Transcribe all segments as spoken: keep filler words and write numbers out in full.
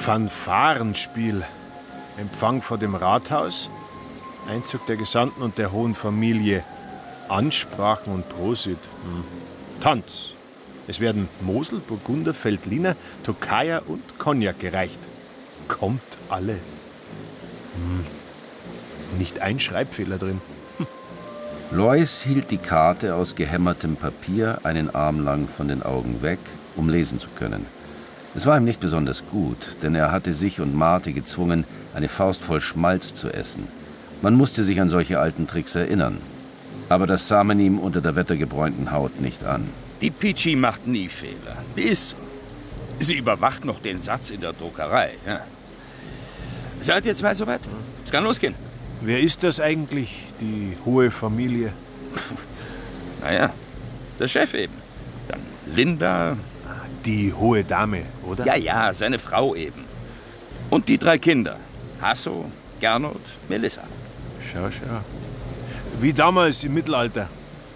Fanfarenspiel. Empfang vor dem Rathaus, Einzug der Gesandten und der hohen Familie, Ansprachen und Prosit. Hm. Tanz. Es werden Mosel, Burgunder, Veltliner, Tokayer und Cognac gereicht. Kommt alle. Hm. Nicht ein Schreibfehler drin. Hm. Lois hielt die Karte aus gehämmertem Papier einen Arm lang von den Augen weg, um lesen zu können. Es war ihm nicht besonders gut, denn er hatte sich und Marthe gezwungen, eine Faust voll Schmalz zu essen. Man musste sich an solche alten Tricks erinnern. Aber das sah man ihm unter der wettergebräunten Haut nicht an. Die Pichi macht nie Fehler. Die ist so. Sie überwacht noch den Satz in der Druckerei. Ja. Seid ihr zwei soweit? Es kann losgehen. Wer ist das eigentlich, die hohe Familie? Naja, der Chef eben. Dann Linda. Die hohe Dame, oder? Ja, ja, seine Frau eben. Und die drei Kinder. Hasso, Gernot, Melissa. Schau, schau. Wie damals im Mittelalter.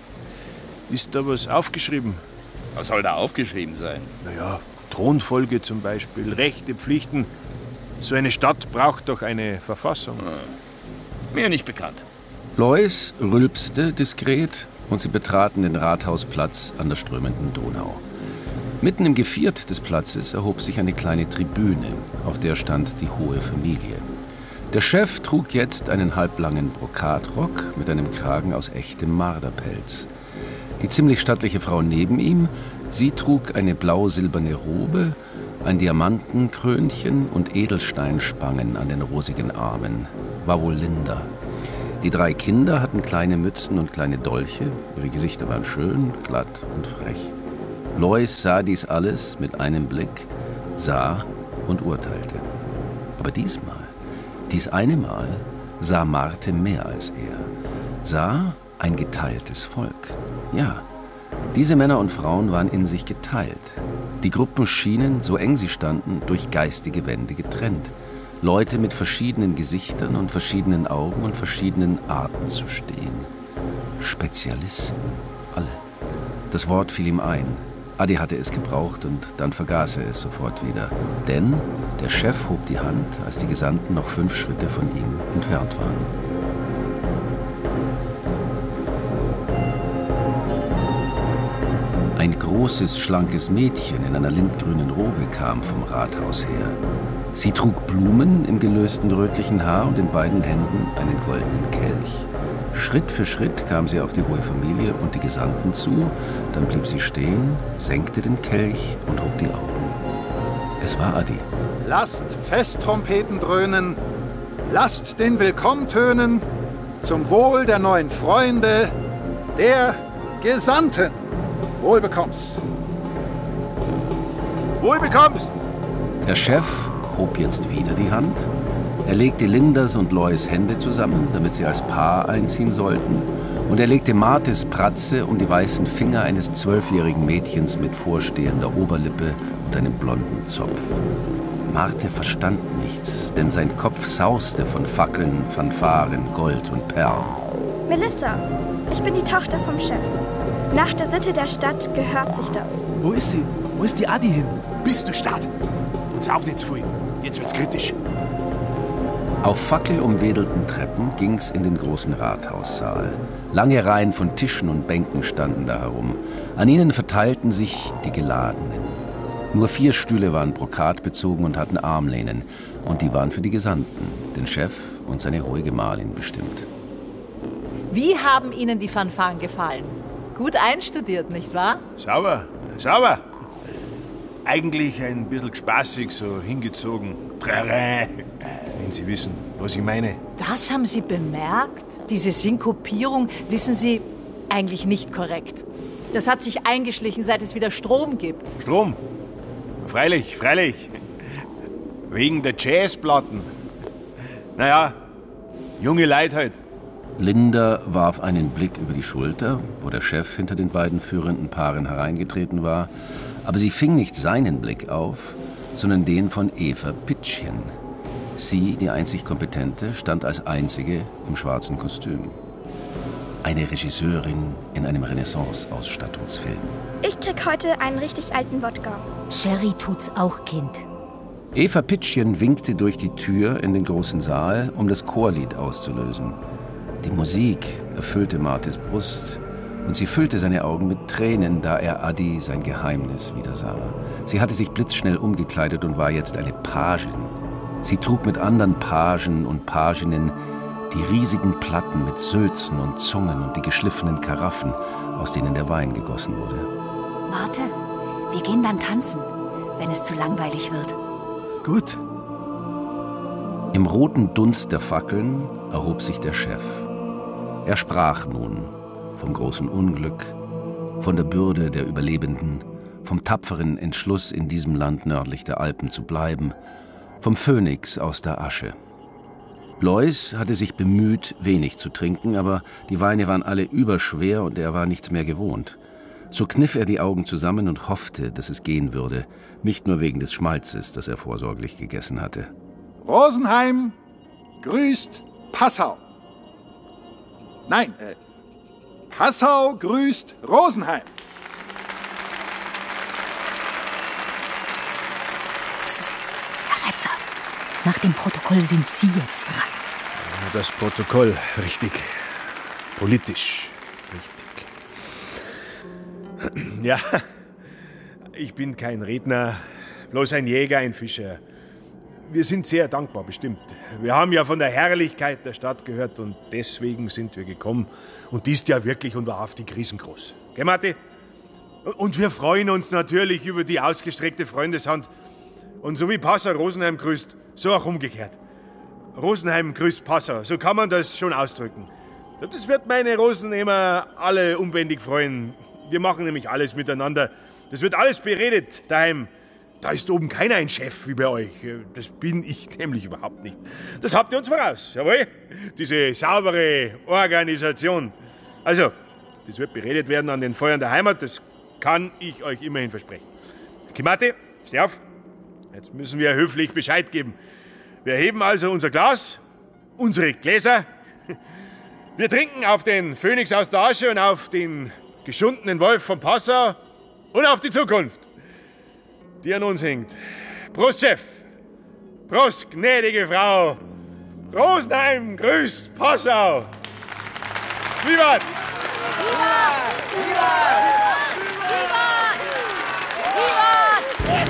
Ist da was aufgeschrieben? Was soll da aufgeschrieben sein? Naja, Thronfolge zum Beispiel, Rechte, Pflichten. So eine Stadt braucht doch eine Verfassung. Hm. Mir nicht bekannt. Lois rülpste diskret und sie betraten den Rathausplatz an der strömenden Donau. Mitten im Geviert des Platzes erhob sich eine kleine Tribüne, auf der stand die hohe Familie. Der Chef trug jetzt einen halblangen Brokatrock mit einem Kragen aus echtem Marderpelz. Die ziemlich stattliche Frau neben ihm, sie trug eine blau-silberne Robe, ein Diamantenkrönchen und Edelsteinspangen an den rosigen Armen. War wohl Linda. Die drei Kinder hatten kleine Mützen und kleine Dolche. Ihre Gesichter waren schön, glatt und frech. Lois sah dies alles mit einem Blick, sah und urteilte. Aber diesmal, dies eine Mal, sah Marthe mehr als er. Sah ein geteiltes Volk. Ja, diese Männer und Frauen waren in sich geteilt. Die Gruppen schienen, so eng sie standen, durch geistige Wände getrennt. Leute mit verschiedenen Gesichtern und verschiedenen Augen und verschiedenen Arten zu stehen. Spezialisten, alle. Das Wort fiel ihm ein. Adi hatte es gebraucht und dann vergaß er es sofort wieder. Denn der Chef hob die Hand, als die Gesandten noch fünf Schritte von ihm entfernt waren. Ein großes, schlankes Mädchen in einer lindgrünen Robe kam vom Rathaus her. Sie trug Blumen im gelösten rötlichen Haar und in beiden Händen einen goldenen Kelch. Schritt für Schritt kam sie auf die hohe Familie und die Gesandten zu, dann blieb sie stehen, senkte den Kelch und hob die Augen. Es war Adi. Lasst Festtrompeten dröhnen, lasst den Willkommen tönen, zum Wohl der neuen Freunde, der Gesandten. Wohl bekomm's. Wohl bekomm's. Der Chef hob jetzt wieder die Hand. Er legte Lindas und Lois Hände zusammen, damit sie als Paar einziehen sollten. Und er legte Marthes Pratze um die weißen Finger eines zwölfjährigen Mädchens mit vorstehender Oberlippe und einem blonden Zopf. Marthe verstand nichts, denn sein Kopf sauste von Fackeln, Fanfaren, Gold und Perlen. Melissa, ich bin die Tochter vom Chef. Nach der Sitte der Stadt gehört sich das. Wo ist sie? Wo ist die Adi hin? Bist du Stadt? Und sauf nicht zu viel. Jetzt wird's kritisch. Auf fackelumwedelten Treppen ging's in den großen Rathaussaal. Lange Reihen von Tischen und Bänken standen da herum. An ihnen verteilten sich die Geladenen. Nur vier Stühle waren brokatbezogen und hatten Armlehnen. Und die waren für die Gesandten, den Chef und seine hohe Gemahlin bestimmt. Wie haben Ihnen die Fanfaren gefallen? Gut einstudiert, nicht wahr? Sauber, sauber. Eigentlich ein bisschen spaßig, so hingezogen. Wenn Sie wissen, was ich meine. Das haben Sie bemerkt? Diese Synkopierung, wissen Sie, eigentlich nicht korrekt. Das hat sich eingeschlichen, seit es wieder Strom gibt. Strom? Freilich, freilich. Wegen der Jazzplatten. Naja, junge Leute halt. Linda warf einen Blick über die Schulter, wo der Chef hinter den beiden führenden Paaren hereingetreten war. Aber sie fing nicht seinen Blick auf, sondern den von Eva Pitschchen. Sie, die einzig Kompetente, stand als einzige im schwarzen Kostüm. Eine Regisseurin in einem Renaissance-Ausstattungsfilm. Ich krieg heute einen richtig alten Wodka. Sherry tut's auch, Kind. Eva Pitschchen winkte durch die Tür in den großen Saal, um das Chorlied auszulösen. Die Musik erfüllte Martes Brust und sie füllte seine Augen mit Tränen, da er Adi sein Geheimnis wieder sah. Sie hatte sich blitzschnell umgekleidet und war jetzt eine Pagin. Sie trug mit anderen Pagen und Paginnen die riesigen Platten mit Sülzen und Zungen und die geschliffenen Karaffen, aus denen der Wein gegossen wurde. Marte, wir gehen dann tanzen, wenn es zu langweilig wird. Gut. Im roten Dunst der Fackeln erhob sich der Chef. Er sprach nun vom großen Unglück, von der Bürde der Überlebenden, vom tapferen Entschluss, in diesem Land nördlich der Alpen zu bleiben, vom Phönix aus der Asche. Lois hatte sich bemüht, wenig zu trinken, aber die Weine waren alle überschwer und er war nichts mehr gewohnt. So kniff er die Augen zusammen und hoffte, dass es gehen würde, nicht nur wegen des Schmalzes, das er vorsorglich gegessen hatte. Rosenheim grüßt Passau. Nein, äh, Passau grüßt Rosenheim. Herr Retzer, nach dem Protokoll sind Sie jetzt dran. Das Protokoll, richtig. Politisch, richtig. Ja, ich bin kein Redner, bloß ein Jäger, ein Fischer. Wir sind sehr dankbar, bestimmt. Wir haben ja von der Herrlichkeit der Stadt gehört und deswegen sind wir gekommen. Und die ist ja wirklich und wahrhaftig riesengroß. Gell, Matti? Und wir freuen uns natürlich über die ausgestreckte Freundeshand. Und so wie Passau Rosenheim grüßt, so auch umgekehrt. Rosenheim grüßt Passau, so kann man das schon ausdrücken. Das wird meine Rosenheimer alle unbändig freuen. Wir machen nämlich alles miteinander. Das wird alles beredet daheim. Da ist oben keiner ein Chef wie bei euch. Das bin ich nämlich überhaupt nicht. Das habt ihr uns voraus, jawohl? Diese saubere Organisation. Also, das wird beredet werden an den Feuern der Heimat, das kann ich euch immerhin versprechen. Kimati, steh auf. Jetzt müssen wir höflich Bescheid geben. Wir heben also unser Glas, unsere Gläser. Wir trinken auf den Phönix aus der Asche und auf den geschundenen Wolf von Passau und auf die Zukunft, die an uns hängt. Prost, Chef! Prost, gnädige Frau! Rosenheim grüßt Passau! Vivat! Vivat! Vivat! Vivat!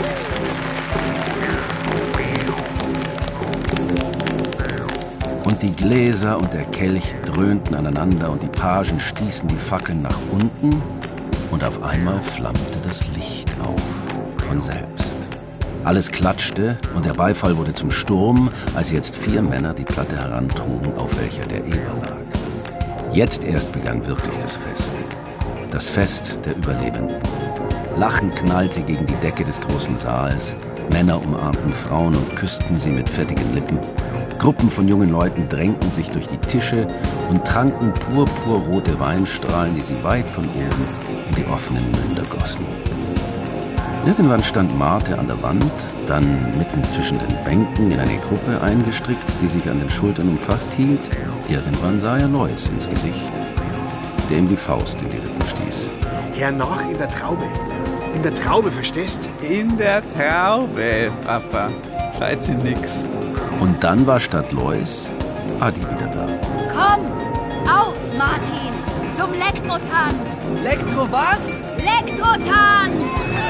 Und die Gläser und der Kelch dröhnten aneinander und die Pagen stießen die Fackeln nach unten und auf einmal flammte das Licht auf, von selbst. Alles klatschte und der Beifall wurde zum Sturm, als jetzt vier Männer die Platte herantrugen, auf welcher der Eber lag. Jetzt erst begann wirklich das Fest. Das Fest der Überlebenden. Lachen knallte gegen die Decke des großen Saals, Männer umarmten Frauen und küssten sie mit fettigen Lippen. Gruppen von jungen Leuten drängten sich durch die Tische und tranken purpurrote Weinstrahlen, die sie weit von oben in die offenen Münder gossen. Irgendwann stand Marte an der Wand, dann mitten zwischen den Bänken in eine Gruppe eingestrickt, die sich an den Schultern umfasst hielt. Irgendwann sah er Lois ins Gesicht, der ihm die Faust in die Rippen stieß. Hör nach in der Traube. In der Traube, verstehst? In der Traube, Papa. Scheit sie nix. Und dann war statt Lois Adi wieder da. Komm, auf, Martin, zum Lektrotanz. Elektro was? Lektrotanz!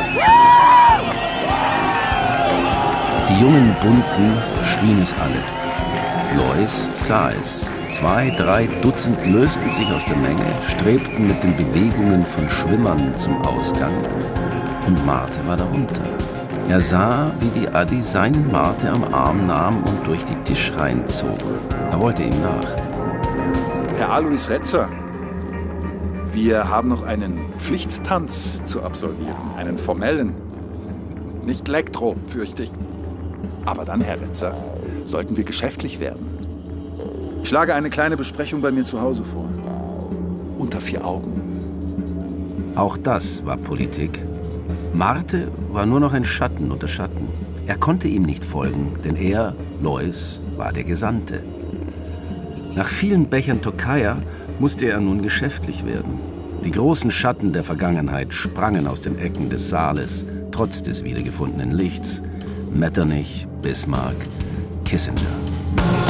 Die jungen Bunten schrien es alle. Lois sah es. Zwei, drei Dutzend lösten sich aus der Menge, strebten mit den Bewegungen von Schwimmern zum Ausgang. Und Marte war darunter. Er sah, wie die Adi seinen Marte am Arm nahm und durch die Tischreihen zog. Er wollte ihm nach. Herr Alois Retzer, wir haben noch einen Pflichttanz zu absolvieren, einen formellen. Nicht Elektro, fürchte ich. Aber dann, Herr Retzer, sollten wir geschäftlich werden. Ich schlage eine kleine Besprechung bei mir zu Hause vor. Unter vier Augen. Auch das war Politik. Marte war nur noch ein Schatten unter Schatten. Er konnte ihm nicht folgen, denn er, Lois, war der Gesandte. Nach vielen Bechern Tokaja musste er nun geschäftlich werden. Die großen Schatten der Vergangenheit sprangen aus den Ecken des Saales, trotz des wiedergefundenen Lichts. Metternich, Bismarck, Kissinger.